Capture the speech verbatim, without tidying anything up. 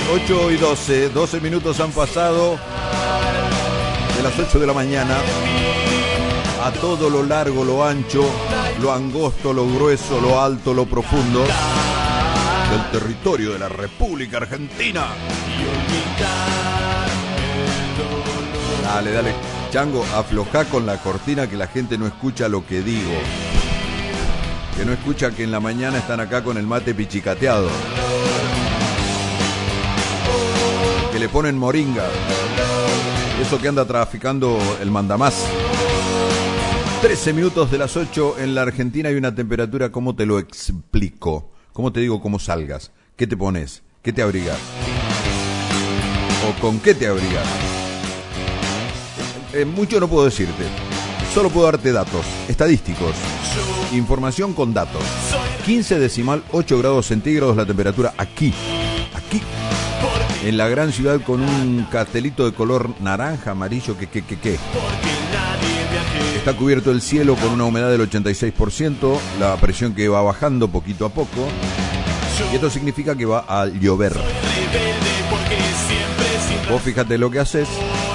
ocho y doce, doce minutos han pasado de las ocho de la mañana. A todo lo largo, lo ancho, lo angosto, lo grueso, lo alto, lo profundo del territorio de la República Argentina. Dale, dale, Chango, aflojá con la cortina que la gente no escucha lo que digo. Que no escucha que en la mañana están acá con el mate pichicateado. Que le ponen moringa. Eso que anda traficando el mandamás. trece minutos de las ocho en la Argentina y una temperatura, ¿cómo te lo explico? ¿Cómo te digo cómo salgas? ¿Qué te pones? ¿Qué te abrigas? ¿O con qué te abrigas? Eh, mucho no puedo decirte. Solo puedo darte datos estadísticos. Información con datos. quince decimal ocho grados centígrados la temperatura aquí. Aquí. En la gran ciudad con un cartelito de color naranja, amarillo, que, que, que, que. Está cubierto el cielo con una humedad del ochenta y seis por ciento, la presión que va bajando poquito a poco. Y esto significa que va a llover. Vos fíjate lo que haces.